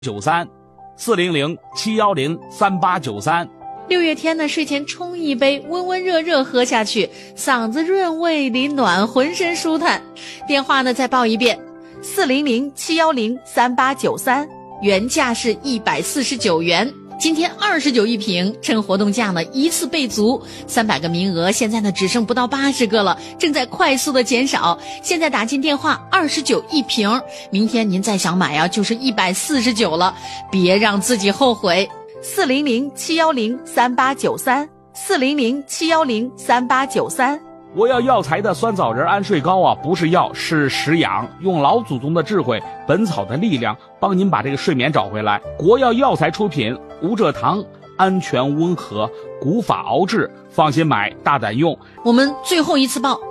93，400-710-3893。 6月天呢，睡前冲一杯，温温热热喝下去，嗓子润，胃里暖，浑身舒坦。电话呢再报一遍，400-710-3893，原价是149元。今天29一瓶，趁活动价呢一次备足，300个名额，现在呢只剩不到80个了，正在快速的减少。现在打进电话29一瓶，明天您再想买啊，就是149了，别让自己后悔。400-710-3893，400-710-3893。 我要药材的酸枣仁安睡膏啊，不是药，是食养，用老祖宗的智慧，本草的力量，帮您把这个睡眠找回来。国药药材出品，无蔗糖，安全温和，古法熬制，放心买，大胆用。 我们最后一次报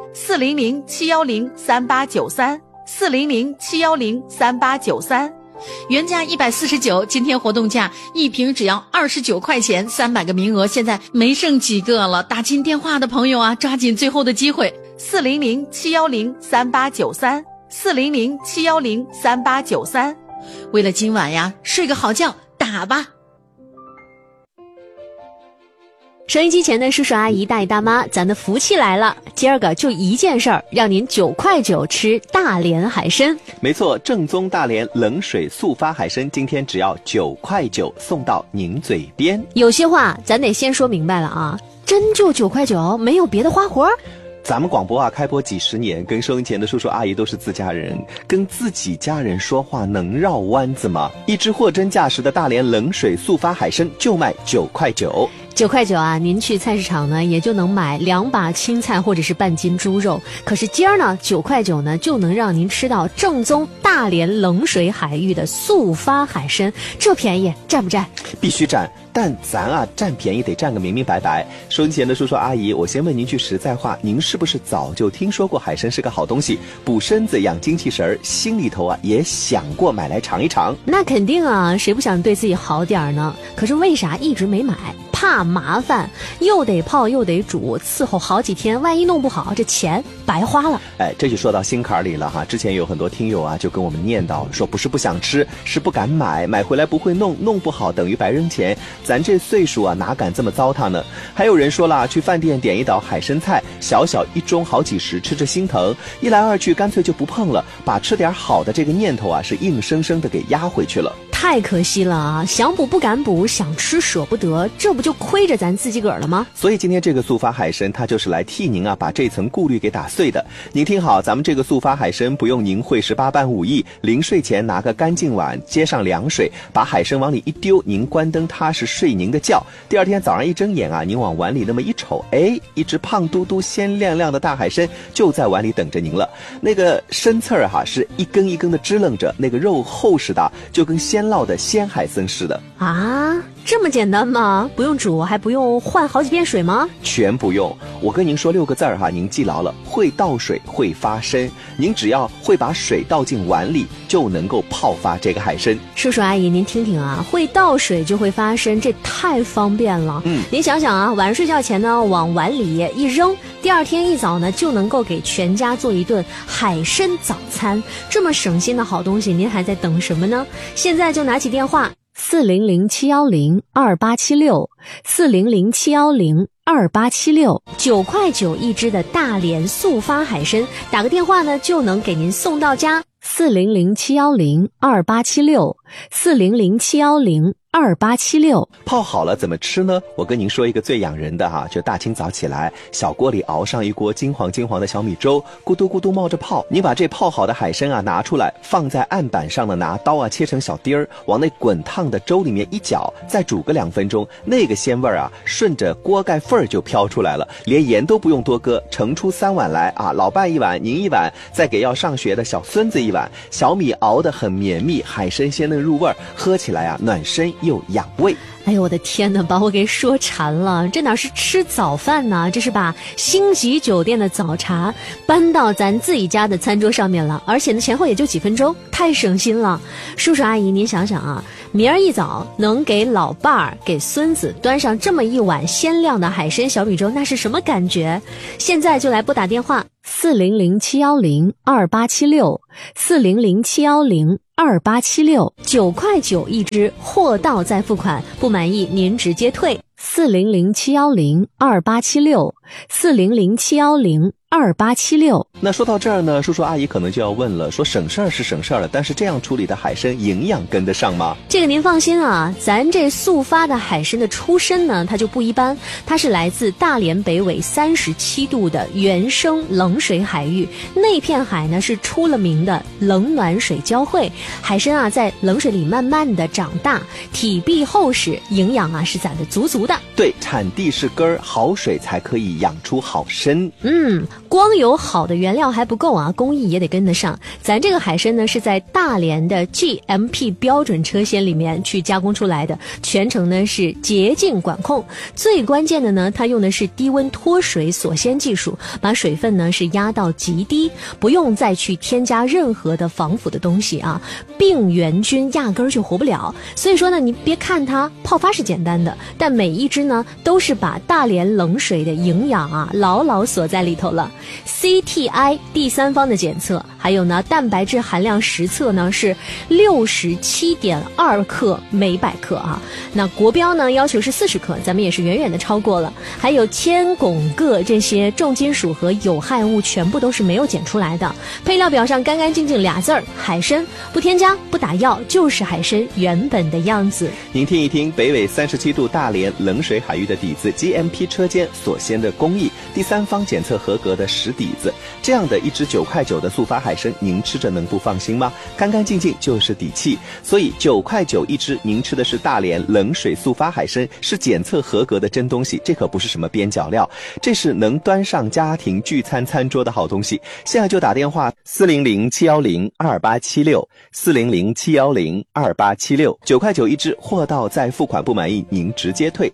400-710-3893，400-710-3893。原价149，今天活动价一瓶只要29块钱，300个名额，现在没剩几个了。打进电话的朋友啊，抓紧最后的机会。400-710-3893，400-710-3893。为了今晚呀，睡个好觉，打吧。 收音机前的叔叔阿姨大爷大妈，咱的福气来了，今儿个就一件事儿，让您9块9吃大连海参。 没错，正宗大连冷水速发海参，今天只要9块9送到您嘴边。 有些话咱得先说明白了啊，真就9块9，没有别的花活。 咱们广播啊，开播几十年，跟收音前的叔叔阿姨都是自家人，跟自己家人说话能绕弯子吗？一只货真价实的大连冷水速发海参就卖9块9。 9块9啊，您去菜市场呢也就能买2把青菜或者是半斤猪肉，可是今儿呢9块9呢就能让您吃到正宗大连冷水海域的速发海参，这便宜占不占？ 必须占，但咱啊占便宜得占个明明白白。收音前的叔叔阿姨，我先问您句实在话，您是不是早就听说过海参是个好东西，补身子养精气神，心里头啊也想过买来尝一尝？ 那肯定啊，谁不想对自己好点呢？可是为啥一直没买？怕麻烦，又得泡又得煮，伺候好几天，万一弄不好，这钱白花了。 哎，这就说到心坎里了哈。之前有很多听友啊就跟我们念叨说，不是不想吃，是不敢买，买回来不会弄，弄不好等于白扔钱。咱这岁数啊哪敢这么糟蹋呢？还有人说了，去饭店点一道海参菜，小小一盅好几十，吃着心疼，一来二去干脆就不碰了，把吃点好的这个念头啊是硬生生的给压回去了。 太可惜了啊！想补不敢补，想吃舍不得，这不就亏着咱自己个儿了吗？ 所以今天这个速发海参，它就是来替您啊把这层顾虑给打碎的。您听好，咱们这个速发海参不用您会18般武艺，临睡前拿个干净碗，接上凉水，把海参往里一丢，您关灯踏实睡您的觉。第二天早上一睁眼啊，您往碗里那么一瞅，哎，一只胖嘟嘟、鲜亮亮的大海参就在碗里等着您了。那个参刺儿哈是一根一根的支棱着，那个肉厚实的，就跟鲜烙的鲜海参似的啊。这么简单吗？不用煮，还不用换好几遍水吗？ 全不用。我跟您说6个字儿哈，您记牢了，会倒水，会发参。您只要会把水倒进碗里，就能够泡发这个海参。 叔叔阿姨，您听听啊，会倒水就会发参，这太方便了。您想想啊，晚上睡觉前呢，往碗里一扔，第二天一早呢，就能够给全家做一顿海参早餐。这么省心的好东西，您还在等什么呢？现在就拿起电话400-710-2876，400-710-2876， 9块9一只的大连速发海参，打个电话呢就能给您送到家。400-710-2876，400-710-2876。 泡好了怎么吃呢？我跟您说一个最养人的哈，就大清早起来，小锅里熬上一锅金黄金黄的小米粥，咕嘟咕嘟冒着泡。你把这泡好的海参啊拿出来，放在案板上呢，拿刀啊切成小丁儿，往那滚烫的粥里面一搅，再煮个2分钟，那个鲜味啊顺着锅盖缝儿就飘出来了，连盐都不用多搁，盛出3碗来啊，老伴1碗，您1碗，再给要上学的小孙子1碗。小米熬得很绵密，海参鲜嫩入味，喝起来啊暖身又养胃。 哎呦我的天哪，把我给说馋了，这哪是吃早饭呢，这是把星级酒店的早茶搬到咱自己家的餐桌上面了，而且呢前后也就几分钟，太省心了。叔叔阿姨您想想啊，明儿一早能给老伴儿给孙子端上这么一碗鲜亮的海参小米粥，那是什么感觉？现在就来拨打电话 ，400-710-2876，400-710-2876，9块9一支，货到再付款，不满意您直接退，400-710-2876，400-710-2876。 那说到这儿呢，叔叔阿姨可能就要问了，说省事儿是省事儿了，但是这样处理的海参营养跟得上吗？ 这个您放心啊，咱这速发的海参的出身呢，它就不一般，它是来自大连北纬37度的原生冷水海域，那片海呢是出了名的冷暖水交汇，海参啊在冷水里慢慢的长大，体壁厚实，营养啊是攒得足足的。 对，产地是根儿，好水才可以养出好参。 光有好的原料还不够啊，工艺也得跟得上。咱这个海参呢是在大连的 GMP 标准车间里面去加工出来的，全程呢是洁净管控。最关键的呢，它用的是低温脱水锁鲜技术，把水分呢是压到极低，不用再去添加任何的防腐的东西啊，病原菌压根儿就活不了。所以说呢，你别看它泡发是简单的，但每一只呢都是把大连冷水的营养啊牢牢锁在里头了。CTI 第三方的检测，还有呢蛋白质含量实测呢是67.2克每100克啊，那国标呢要求是40克，咱们也是远远的超过了。还有铅、汞、铬这些重金属和有害物全部都是没有检出来的。配料表上干干净净俩字儿，海参，不添加不打药，就是海参原本的样子。 您听一听北纬37度大连冷水海域的底子， GMP 车间锁鲜的工艺，第三方检测合格的实底子，这样的一只9块9的速发海参，您吃着能不放心吗？干干净净就是底气。所以9块9一只，您吃的是大连冷水速发海参，是检测合格的真东西，这可不是什么边角料，这是能端上家庭聚餐餐桌的好东西。现在就打电话400-710-2876，400-710-2876，9块9一只，货到再付款，不满意您直接退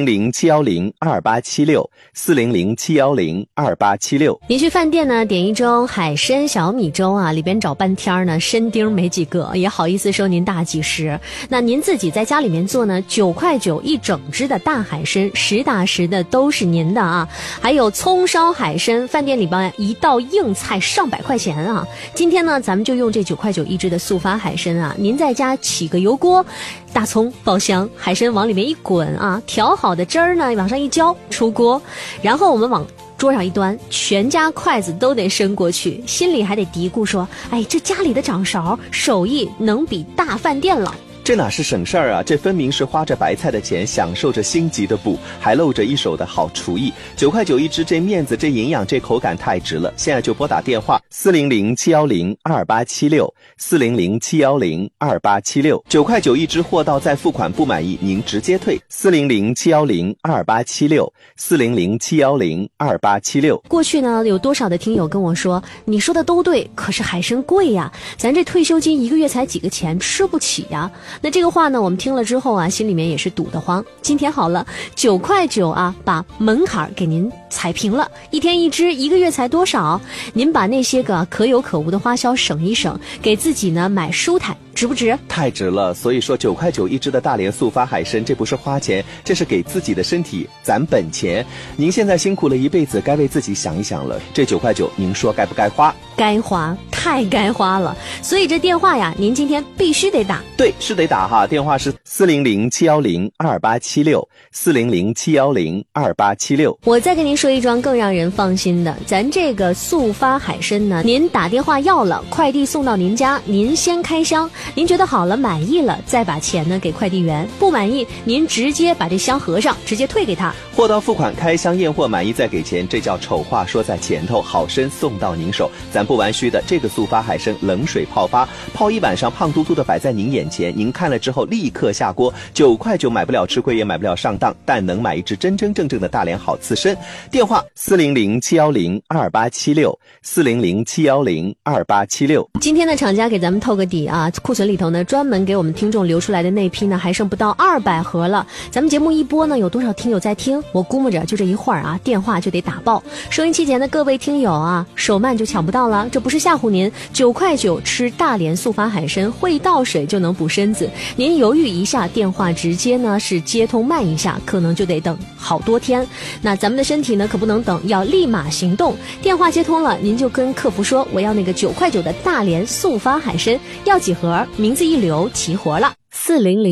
，400-710-2876，400-710-2876。 您去饭店呢点一盅海参小米粥啊，里边找半天呢参丁没几个，也好意思收您大几十。那您自己在家里面做呢，9块9一整只的大海参，实打实的都是您的啊。还有葱烧海参，饭店里边一道硬菜上百块钱啊。今天呢咱们就用这9块9一只的速发海参啊，您在家起个油锅，大葱爆香，海参往里面一滚啊，调好的汁儿呢往上一浇，出锅，然后我们往桌上一端，全家筷子都得伸过去，心里还得嘀咕说，哎，这家里的掌勺手艺能比大饭店了。 这哪是省事儿啊，这分明是花着白菜的钱，享受着星级的补，还露着一手的好厨艺。9块9一只，这面子，这营养，这口感太值了。现在就拨打电话400-710-2876，400-710-2876，9块9一只，货到再付款，不满意您直接退，400-710-2876，400-710-2876。 过去呢有多少的听友跟我说，你说的都对，可是海参贵呀，咱这退休金一个月才几个钱，吃不起呀。那这个话呢我们听了之后啊，心里面也是堵得慌。今天好了，9块9啊，把门槛给您踩平了，一天一只，一个月才多少？您把那些个可有可无的花销省一省，给自己呢买舒坦，值不值？ 太值了。所以说9块9一只的大连速发海参，这不是花钱，这是给自己的身体攒本钱。您现在辛苦了一辈子，该为自己想一想了，这9块9您说该不该花？ 该花，太该花了。所以这电话呀，您今天必须得打。 对，是得打哈，电话是400-710-2876，400-710-2876。 我再跟您说一桩更让人放心的，咱这个速发海参呢，您打电话要了，快递送到您家，您先开箱，您觉得好了满意了，再把钱呢给快递员，不满意您直接把这箱合上，直接退给他。 货到付款，开箱验货，满意再给钱，这叫丑话说在前头，好参送到您手。咱不玩虚的，这个速发海参冷水泡发，泡一晚上，胖嘟嘟的摆在您眼前，您看了之后立刻下锅。9块9买不了吃亏，也买不了上当，但能买一只真真正正的大连好刺参。电话400-710-2876，400-710-2876。 今天的厂家给咱们透个底啊，库存里头呢专门给我们听众留出来的那批呢还剩不到200盒了。咱们节目一播呢，有多少听友在听？我估摸着就这一会儿啊，电话就得打爆。收音机前的各位听友啊，手慢就抢不到了，这不是吓唬您， 您9块9吃大连速发海参，会倒水就能补身子。您犹豫一下，电话直接呢是接通慢一下，可能就得等好多天。那咱们的身体呢可不能等，要立马行动。电话接通了，您就跟客服说我要那个9块9的大连速发海参，要几盒，名字一留，齐活了。400